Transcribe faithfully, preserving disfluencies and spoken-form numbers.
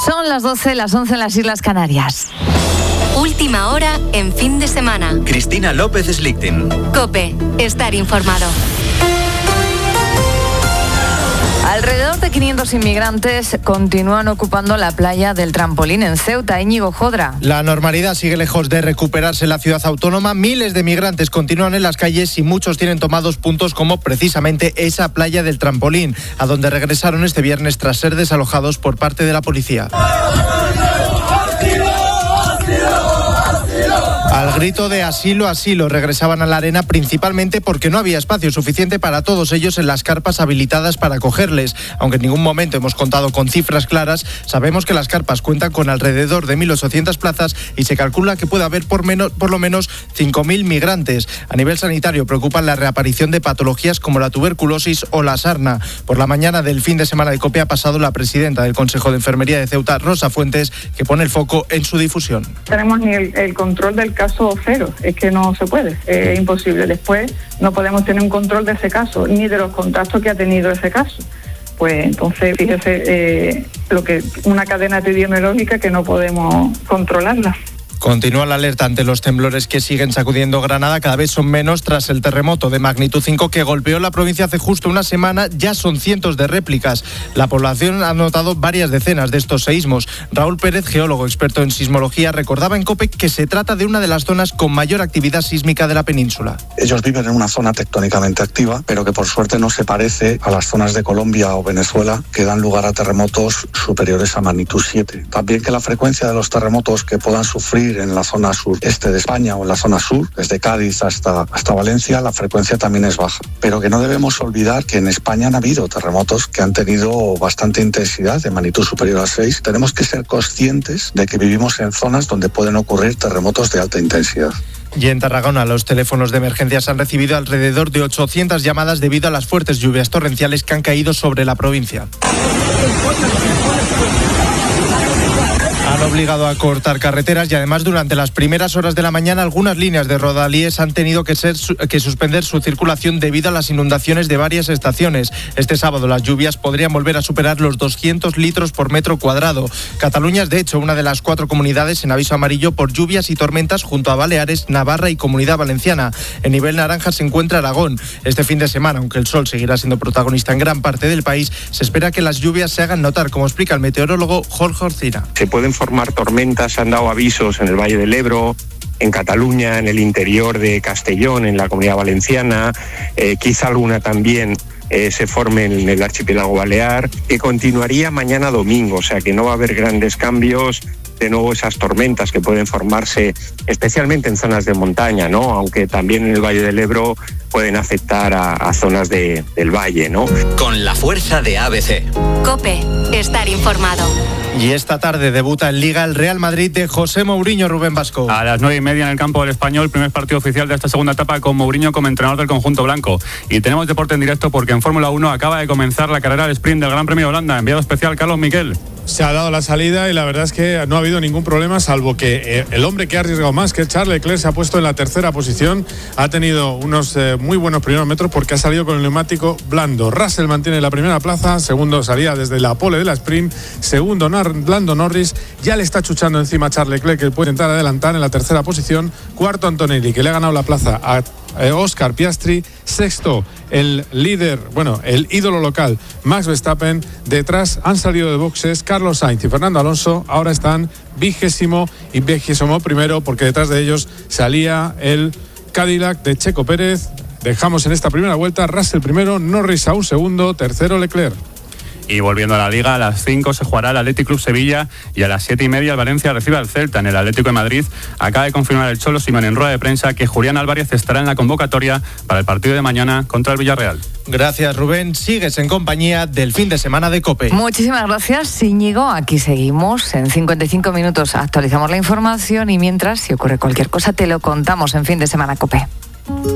Son las doce, las once en las Islas Canarias. Última hora en fin de semana. Cristina López Slichting. COPE. Estar informado. Alrededor de quinientos inmigrantes continúan ocupando la playa del Trampolín en Ceuta. Íñigo Jodra. La normalidad sigue lejos de recuperarse en la ciudad autónoma. Miles de migrantes continúan en las calles y muchos tienen tomados puntos como precisamente esa playa del Trampolín, a donde regresaron este viernes tras ser desalojados por parte de la policía. Al grito de asilo, asilo, regresaban a la arena principalmente porque no había espacio suficiente para todos ellos en las carpas habilitadas para acogerles. Aunque en ningún momento hemos contado con cifras claras, sabemos que las carpas cuentan con alrededor de mil ochocientas plazas y se calcula que puede haber por, menos, por lo menos cinco mil migrantes. A nivel sanitario preocupan la reaparición de patologías como la tuberculosis o la sarna. Por la mañana del fin de semana de COPE ha pasado la presidenta del Consejo de Enfermería de Ceuta, Rosa Fuentes, que pone el foco en su difusión. Tenemos ni el, el control del caso cero, es que no se puede, es imposible. Después no podemos tener un control de ese caso, ni de los contactos que ha tenido ese caso. Pues entonces, fíjese, eh, lo que una cadena epidemiológica que no podemos controlarla. Continúa la alerta ante los temblores que siguen sacudiendo Granada. Cada vez son menos tras el terremoto de magnitud cinco que golpeó la provincia hace justo una semana. Ya son cientos de réplicas. La población ha notado varias decenas de estos seísmos. Raúl Pérez, geólogo experto en sismología, recordaba en COPE que se trata de una de las zonas con mayor actividad sísmica de la península. Ellos viven en una zona tectónicamente activa, pero que por suerte no se parece a las zonas de Colombia o Venezuela que dan lugar a terremotos superiores a magnitud siete. También que la frecuencia de los terremotos que puedan sufrir en la zona sureste de España o en la zona sur, desde Cádiz hasta, hasta Valencia, la frecuencia también es baja. Pero que no debemos olvidar que en España han habido terremotos que han tenido bastante intensidad, de magnitud superior a seis. Tenemos que ser conscientes de que vivimos en zonas donde pueden ocurrir terremotos de alta intensidad. Y en Tarragona, los teléfonos de emergencias han recibido alrededor de ochocientas llamadas debido a las fuertes lluvias torrenciales que han caído sobre la provincia. Han obligado a cortar carreteras y además durante las primeras horas de la mañana algunas líneas de Rodalíes han tenido que, ser, que suspender su circulación debido a las inundaciones de varias estaciones. Este sábado las lluvias podrían volver a superar los doscientos litros por metro cuadrado. Cataluña es de hecho una de las cuatro comunidades en aviso amarillo por lluvias y tormentas junto a Baleares, Navarra y Comunidad Valenciana. En nivel naranja se encuentra Aragón. Este fin de semana, aunque el sol seguirá siendo protagonista en gran parte del país, se espera que las lluvias se hagan notar, como explica el meteorólogo Jorge Orcina. Se pueden formar tormentas, se han dado avisos en el Valle del Ebro, en Cataluña, en el interior de Castellón, en la Comunidad Valenciana, eh, quizá alguna también eh, se forme en el archipiélago balear, que continuaría mañana domingo, o sea que no va a haber grandes cambios. De nuevo esas tormentas que pueden formarse especialmente en zonas de montaña, ¿no? Aunque también en el Valle del Ebro pueden afectar a, a zonas de, del valle, ¿no? Con la fuerza de A B C. COPE. Estar informado. Y esta tarde debuta en Liga el Real Madrid de José Mourinho. Rubén Vasco. A las nueve y media en el campo del Español, primer partido oficial de esta segunda etapa con Mourinho como entrenador del conjunto blanco. Y tenemos deporte en directo porque en Fórmula uno acaba de comenzar la carrera de sprint del Gran Premio de Holanda. Enviado especial Carlos Miquel. Se ha dado la salida y la verdad es que no ha habido ningún problema, salvo que el hombre que ha arriesgado más, que Charles Leclerc, se ha puesto en la tercera posición. Ha tenido unos eh, muy buenos primeros metros porque ha salido con el neumático blando. Russell mantiene la primera plaza, segundo salía desde la pole de la sprint, segundo Lando Norris, ya le está chuchando encima a Charles Leclerc, que puede intentar adelantar en la tercera posición. Cuarto Antonelli, que le ha ganado la plaza a Oscar Piastri. Sexto el líder, bueno, el ídolo local Max Verstappen. Detrás han salido de boxes Carlos Sainz y Fernando Alonso. Ahora están vigésimo y vigésimo primero, porque detrás de ellos salía el Cadillac de Checo Pérez. Dejamos en esta primera vuelta Russell primero, Norris aún segundo, tercero Leclerc. Y volviendo a la Liga, a las cinco se jugará el Athletic Club Sevilla y a las siete y media el Valencia recibe al Celta en el Atlético de Madrid. Acaba de confirmar el Cholo Simeone en rueda de prensa que Julián Álvarez estará en la convocatoria para el partido de mañana contra el Villarreal. Gracias, Rubén. Sigues en compañía del fin de semana de COPE. Muchísimas gracias, Íñigo. Aquí seguimos. En cincuenta y cinco minutos actualizamos la información y mientras, si ocurre cualquier cosa, te lo contamos en Fin de Semana COPE.